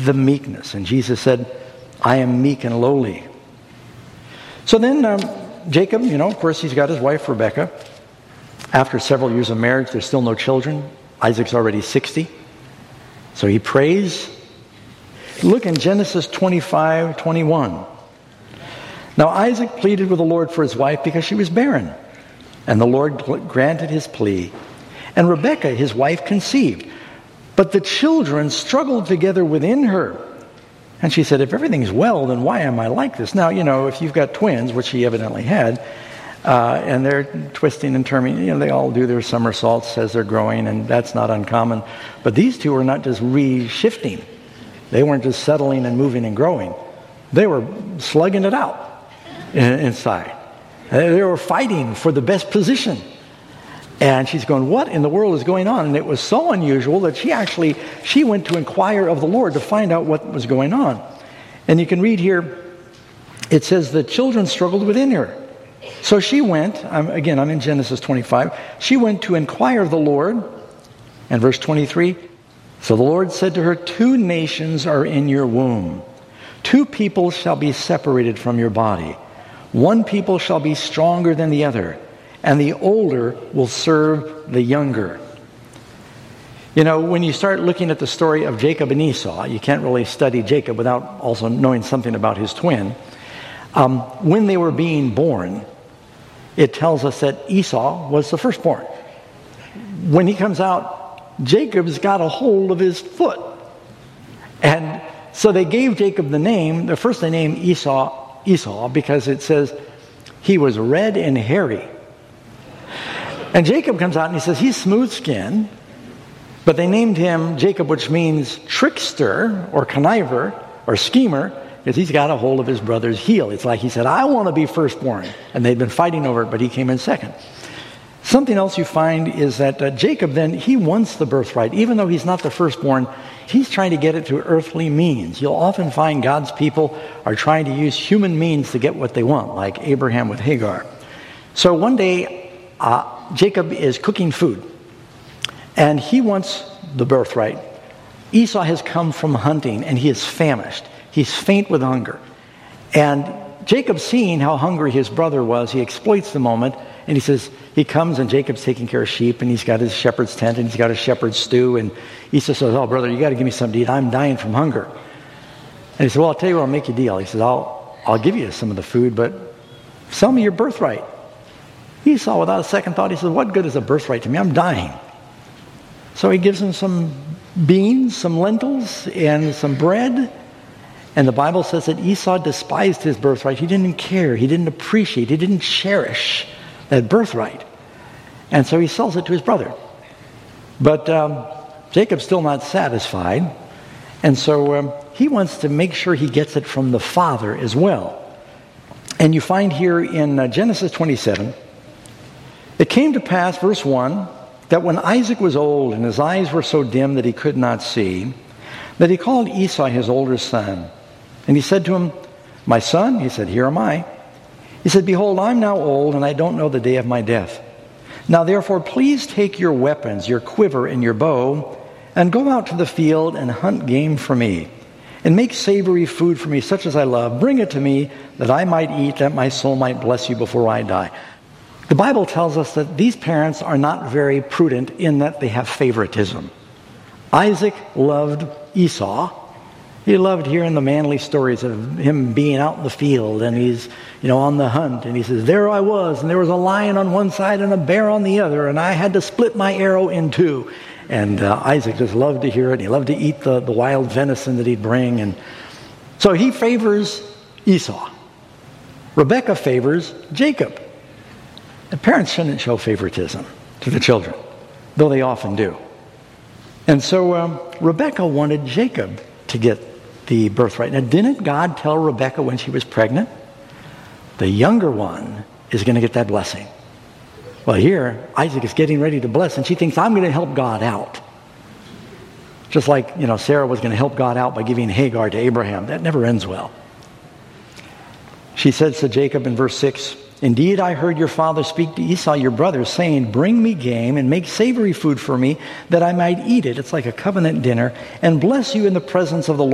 the meekness. And Jesus said, I am meek and lowly. So then Jacob, of course, he's got his wife Rebekah. After several years of marriage, there's still no children. Isaac's already 60. So he prays. Look in Genesis 25:21. Now Isaac pleaded with the Lord for his wife because she was barren. And the Lord granted his plea. And Rebekah, his wife, conceived. But the children struggled together within her. And she said, if everything's well, then why am I like this? Now, if you've got twins, which he evidently had, and they're twisting and turning, they all do their somersaults as they're growing, and that's not uncommon. But these two were not just re-shifting. They weren't just settling and moving and growing. They were slugging it out inside. They were fighting for the best position. And she's going, what in the world is going on? And it was so unusual that she went to inquire of the Lord to find out what was going on. And you can read here, it says the children struggled within her. So she went, I'm in Genesis 25, she went to inquire of the Lord. And verse 23, so the Lord said to her, 2 nations are in your womb. 2 people shall be separated from your body. 1 people shall be stronger than the other, and the older will serve the younger. When you start looking at the story of Jacob and Esau, you can't really study Jacob without also knowing something about his twin. When they were being born, it tells us that Esau was the firstborn. When he comes out, Jacob's got a hold of his foot. And so they gave Jacob the name, first they named Esau, because it says he was red and hairy. And Jacob comes out and he says he's smooth-skinned, but they named him Jacob, which means trickster or conniver or schemer, because he's got a hold of his brother's heel. It's like he said, I want to be firstborn. And they'd been fighting over it, but he came in second. Something else you find is that Jacob then, he wants the birthright. Even though he's not the firstborn, he's trying to get it through earthly means. You'll often find God's people are trying to use human means to get what they want, like Abraham with Hagar. So one day, Jacob is cooking food, and he wants the birthright. Esau has come from hunting, and he is famished. He's faint with hunger. And Jacob, seeing how hungry his brother was, he exploits the moment, and he comes, and Jacob's taking care of sheep, and he's got his shepherd's tent, and he's got a shepherd's stew, and Esau says, oh, brother, you got to give me something to eat. I'm dying from hunger. And he said, well, I'll tell you what, I'll make you a deal. He says, I'll give you some of the food, but sell me your birthright. Esau, without a second thought, he says, what good is a birthright to me? I'm dying. So he gives him some beans, some lentils, and some bread. And the Bible says that Esau despised his birthright. He didn't care. He didn't appreciate. He didn't cherish that birthright. And so he sells it to his brother. But Jacob's still not satisfied. And so he wants to make sure he gets it from the father as well. And you find here in Genesis 27, it came to pass, verse 1, that when Isaac was old and his eyes were so dim that he could not see, that he called Esau his older son. And he said to him, my son? He said, here am I. He said, behold, I'm now old, and I don't know the day of my death. Now therefore, please take your weapons, your quiver and your bow, and go out to the field and hunt game for me, and make savory food for me, such as I love. Bring it to me, that I might eat, that my soul might bless you before I die. The Bible tells us that these parents are not very prudent in that they have favoritism. Isaac loved Esau. He loved hearing the manly stories of him being out in the field, and he's, on the hunt, and he says, there I was, and there was a lion on one side and a bear on the other, and I had to split my arrow in two. And Isaac just loved to hear it. He loved to eat the wild venison that he'd bring. And so he favors Esau. Rebekah favors Jacob. And parents shouldn't show favoritism to the children, though they often do. And so Rebekah wanted Jacob to get the birthright. Now, didn't God tell Rebekah when she was pregnant, the younger one is going to get that blessing? Well, here, Isaac is getting ready to bless, and she thinks, I'm going to help God out. Just like, Sarah was going to help God out by giving Hagar to Abraham. That never ends well. She says to Jacob in verse 6, indeed, I heard your father speak to Esau, your brother, saying, bring me game and make savory food for me, that I might eat it. It's like a covenant dinner, and bless you in the presence of the Lord.